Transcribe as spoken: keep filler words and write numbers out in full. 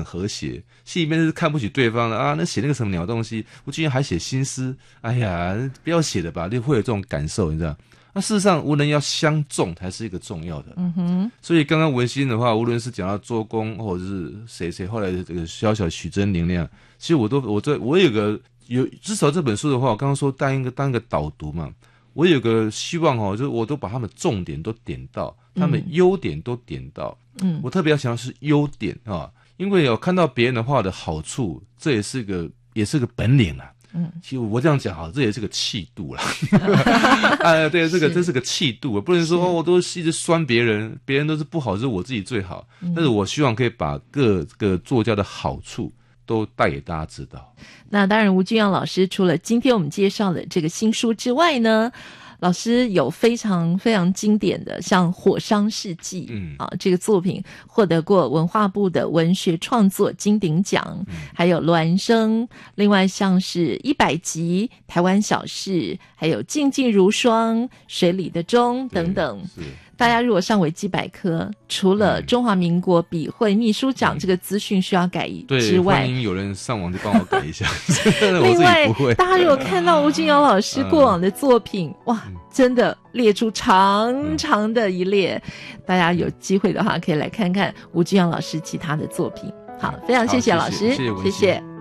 和谐，戏里面是看不起对方的啊，那写那个什么鸟东西，吴君阳还写新诗，哎呀，不要写的吧，就会有这种感受，你知道。那事实上文人要相重才是一个重要的，嗯哼。所以刚刚文心的话，无论是讲到周公或者是谁谁后来的这个小小许真灵那样，其实我都我这我有个有至少这本书的话，我刚刚说当一个当一个导读嘛，我有个希望哦，就是我都把他们重点都点到，他们优点都点到，嗯，我特别要强调是优点啊，因为有看到别人的话的好处，这也是个也是个本领啊。嗯，其实我这样讲哈，这也是个气度啦。啊，对，这个这是个气度，不能说哦，我都一直酸别人，别人都是不好，是我自己最好。嗯、但是我希望可以把各个作家的好处都带给大家知道。 那当然，吴君阳老师除了今天我们介绍的这个新书之外呢，老师有非常非常经典的，像《火烧世纪》嗯啊，这个作品获得过文化部的文学创作金鼎奖，嗯、还有罗安生，另外像是一百集、台湾小事，还有静静如霜、水里的钟等等。大家如果上维基百科，除了中华民国笔会秘书长这个资讯需要改之外， 欢迎有人上网就帮我改一下。 另外，大家如果看到吴君阳老师过往的作品，嗯、哇，真的列出长长的一列，嗯、大家有机会的话可以来看看吴君阳老师其他的作品。好，非常谢谢老师， 谢谢。 谢谢。